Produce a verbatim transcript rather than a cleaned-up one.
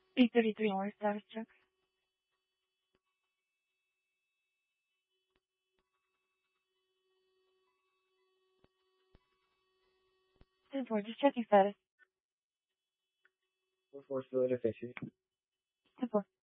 eight thirty-three hour status check. ten four, just checking status. four four fluid efficient. ten four.